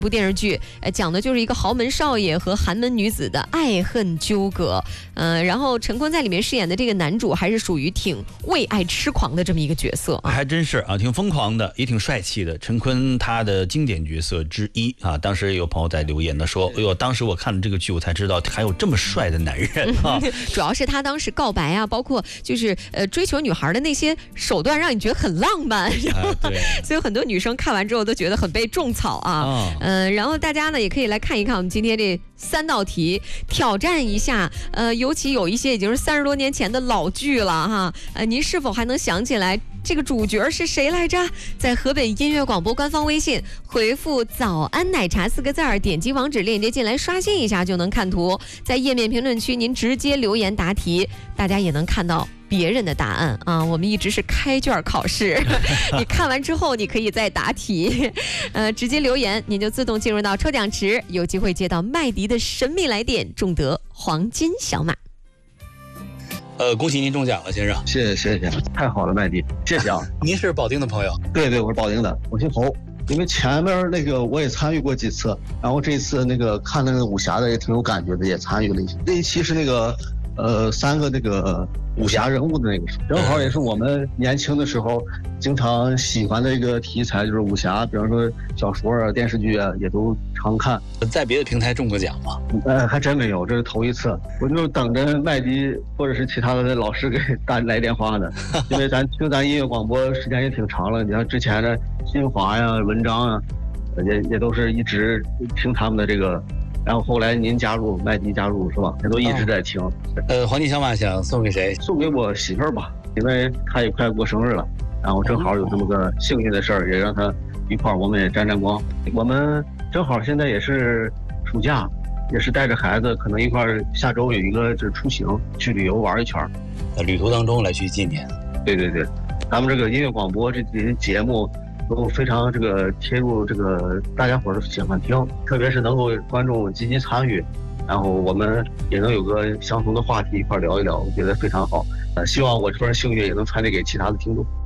部电视剧，讲的就是一个豪门少爷和寒门女子的爱恨纠葛。然后陈坤在里面饰演的这个男主还是属于挺为爱痴狂的这么一个角色啊， 还真是啊，挺疯狂的，也挺帅气的。陈坤他的经典角色之一啊，当时有朋友在留言的说，哎呦，当时我看了这个剧，我才知道还有这么帅的男人啊。 主要是他当时告白啊，包括就是追求女孩的那些手段，让你觉得很浪漫。 对， 所以很多女生看完之后都觉得很被种草啊。然后大家呢也可以来看一看我们今天这3道题，挑战一下。尤其有一些已经是30多年前的老剧了哈。您是否还能想起来这个主角是谁来着？在河北音乐广播官方微信回复早安奶茶4个字儿，点击网址链接进来刷新一下就能看图。在页面评论区您直接留言答题，大家也能看到别人的答案啊。我们一直是开卷考试，你看完之后你可以再答题。直接留言您就自动进入到抽奖池，有机会接到麦迪的神秘来电，中得黄金小马。 恭喜您中奖了，先生。 谢谢，太好了，麦迪，谢谢啊。 您是保定的朋友？ 对，我是保定的，我姓侯。因为前面那个我也参与过几次，然后这次那个看那个武侠的也挺有感觉的，也参与了一些。这一期是那个3个那个武侠人物的那个，正好也是我们年轻的时候经常喜欢的一个题材，就是武侠，比方说小说啊、电视剧啊，也都常看。 在别的平台中过奖吗？ 还真没有，这是头一次。我就等着麦迪或者是其他的老师给大家来电话呢，因为咱音乐广播时间也挺长了，你像之前的新华呀、文章啊，也都是一直听他们的这个。然后后来您加入，麦迪加入是吧？也都一直在听。 黄金小马想送给谁？ 送给我媳妇儿吧，因为她也快过生日了，然后正好有这么个幸运的事儿，也让她一块儿，我们也沾沾光。我们正好现在也是暑假，也是带着孩子，可能一块儿下周有一个就是出行去旅游玩一圈， 旅途当中来去纪念。 对，咱们这个音乐广播这些节目都非常这个贴入这个大家伙儿喜欢听，特别是能够观众积极参与，然后我们也能有个相同的话题一块聊一聊，我觉得非常好。希望我这份幸运也能传递给其他的听众。